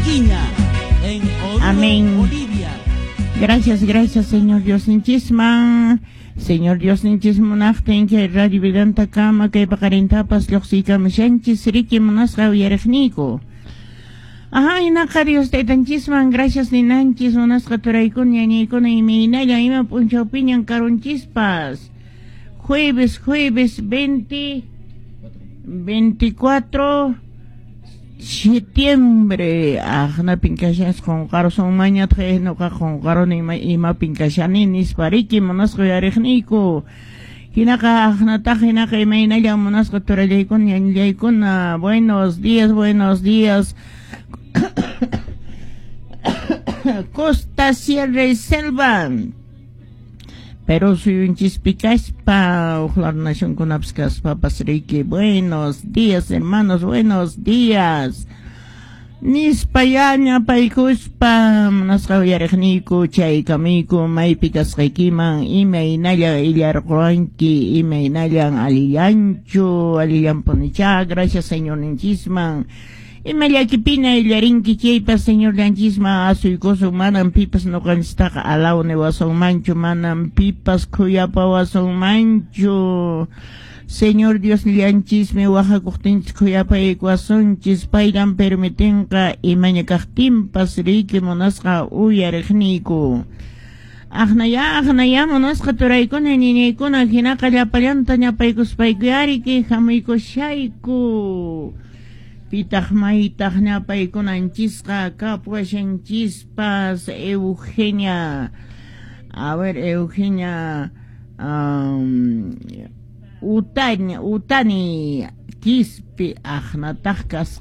Marquiña, en Oruro, Amén. Bolivia. Gracias, Señor Dios Ninchisman. Señor Dios Ninchisman, que Radio Vidanta Kama, que pacarintapas, loxica, mechanchis, riki, monasca, vierejnico. Ajá, y Dios de tanchisman, gracias ni nanchis, monasca, toraikun, yanikun, y minaya, ima puncha opinión, caronchispas. Jueves 24 septiembre. Na pinkashas con caro son maña no con caro ima pinkashani nispariki monasco yarejnico. Hinaka hinaka imainaya monasco torayaikun yanyaikun. Buenos días. Costa, Sierra y Selva. Pero soy un chispicaspa, la nación con abscaspa, pasreiki. Buenos días, hermanos, buenos días. Nispayaña, paicuspa, nascaviarejnico, chaicamico, maipicas requiman, imainaya, iliarroanki, imainayan, aliyan ponicha, gracias, señor Ninchisman. Y Mariakipina y Larinki Cheipa, señor Lanchisma, asu y cosa manan pipas no canstaca alao nevason mancho, manan pipas cuyapa vason mancho. Señor Dios Lanchisme, Oaxacuchtinch cuyapa ecuason, chispairan permitenca y mañacachtimpas rique monasca uyarejnico. Ahnaya, monasca toraikona, nineikona, jinaka yapayanta, ñapaikus paikuyariki, jamaiko shaiko. Pitahmaitah ñapaykunanchisqa kapuashanchispas Eugenia. A ver, Eugenia Utani Quispi ajnatahkas